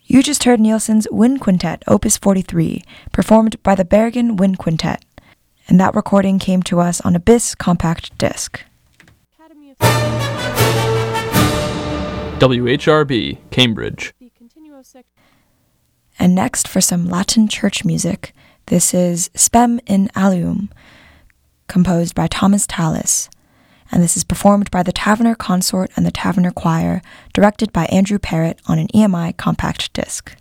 You just heard Nielsen's Wind Quintet, Opus 43, performed by the Bergen Wind Quintet, and that recording came to us on a BIS compact disc. WHRB, Cambridge. And next, for some Latin church music, this is Spem in Alium, composed by Thomas Tallis, and this is performed by the Taverner Consort and the Taverner Choir, directed by Andrew Parrott on an EMI compact disc.